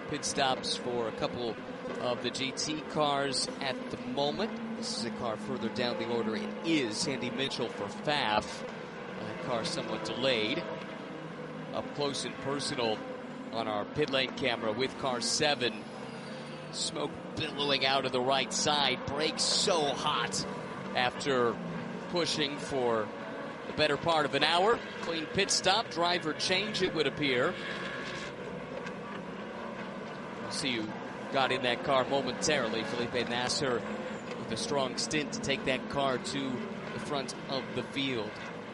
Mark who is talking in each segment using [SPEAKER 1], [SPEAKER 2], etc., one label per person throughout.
[SPEAKER 1] pit stops for a couple of the GT cars at the moment. This is a car further down the order. It is Sandy Mitchell for Pfaff. That car somewhat delayed. Up close and personal on our pit lane camera with car 7. Smoke billowing out of the right side. Brakes so hot after pushing for the better part of an hour. Clean pit stop, driver change it would appear. We'll see who got in that car momentarily. Felipe Nasser with a strong stint to take that car to the front of the field.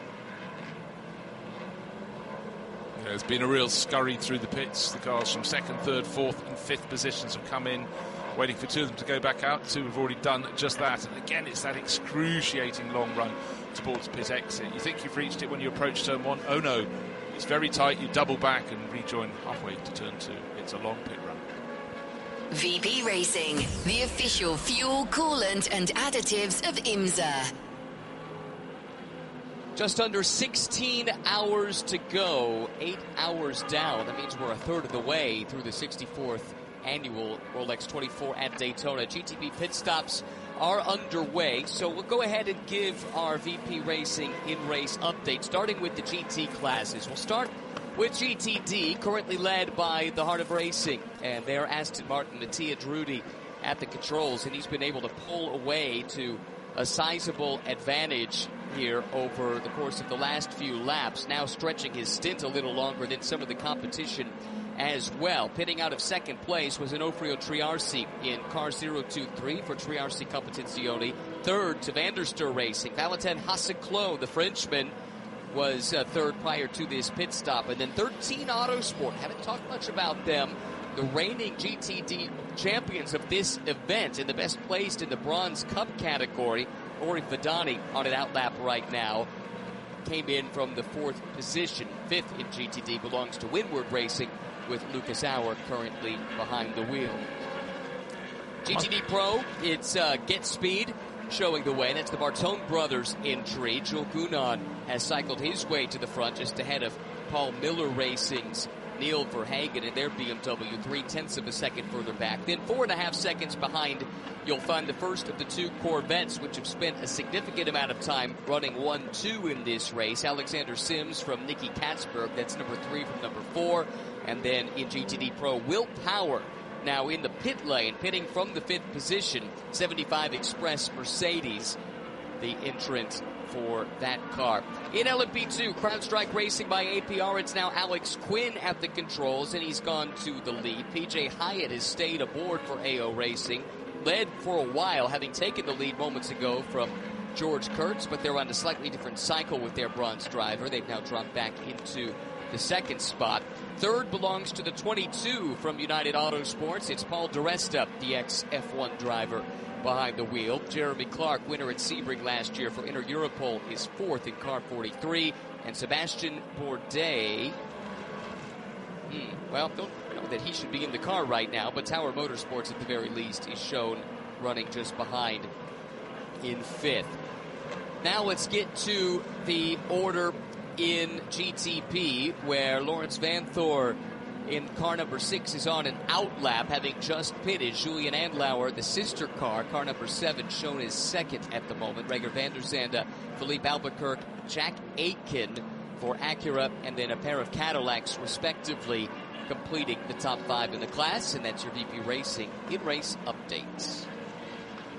[SPEAKER 2] Yeah, there's been a real scurry through the pits. The cars from 2nd, 3rd, 4th and 5th positions have come in, waiting for 2 of them to go back out. 2 have already done just that. And again, it's that excruciating long run towards pit exit. You think you've reached it when you approach turn 1. Oh no, it's very tight. You double back and rejoin halfway to turn 2. It's a long pit run.
[SPEAKER 3] VP Racing, the official fuel, coolant and additives of IMSA.
[SPEAKER 1] Just under 16 hours to go, 8 hours down. That means we're a third of the way through the 64th annual Rolex 24 at Daytona. GTP pit stops are underway, so we'll go ahead and give our VP Racing in-race update, starting with the GT classes. We'll start with GTD, currently led by the Heart of Racing, and their Aston Martin Mattia Drudi at the controls, and he's been able to pull away to a sizable advantage here over the course of the last few laps, now stretching his stint a little longer than some of the competition as well. Pitting out of second place was Onofrio Triarci in car 023 for Triarci Competizione. Third to Vanderster Racing. Valentin Hasseclos, the Frenchman, was third prior to this pit stop. And then 13 Autosport. Haven't talked much about them. The reigning GTD champions of this event and the best placed in the Bronze Cup category. Ori Fadani on an outlap right now. Came in from the 4th position. 5th in GTD belongs to Windward Racing, with Lucas Auer currently behind the wheel. GTD Pro, it's Get Speed showing the way. That's the Bartone brothers entry. Jules Gounon has cycled his way to the front just ahead of Paul Miller Racing's Neil Verhagen in their BMW, 0.3 of a second further back. Then 4.5 seconds behind, you'll find the first of the 2 Corvettes, which have spent a significant amount of time running 1-2 in this race. Alexander Sims from Nicky Katzberg, that's number 3 from number 4. And then in GTD Pro, Will Power now in the pit lane, pitting from the 5th position. 75 Express Mercedes, the entrant for that car. In LMP2, CrowdStrike Racing by APR, it's now Alex Quinn at the controls, and he's gone to the lead. PJ Hyatt has stayed aboard for AO Racing, led for a while, having taken the lead moments ago from George Kurtz, but they're on a slightly different cycle with their bronze driver. They've now dropped back into the 2nd spot. 3rd belongs to the 22 from United Autosports. It's Paul DiResta, the ex-F1 driver, behind the wheel. Jeremy Clark, winner at Sebring last year for Inter Europol, is 4th in car 43. And Sebastian Bourdais, well, don't know that he should be in the car right now, but Tower Motorsports at the very least is shown running just behind in 5th. Now let's get to the order in GTP, where Lawrence Vanthoor in car number 6 is on an outlap, having just pitted. Julian Andlauer, the sister car number 7, shown as 2nd at the moment. Reger van der Zande, Philippe Albuquerque, Jack Aitken for Acura, and then a pair of Cadillacs, respectively, completing the top 5 in the class. And that's your VP Racing in-race updates.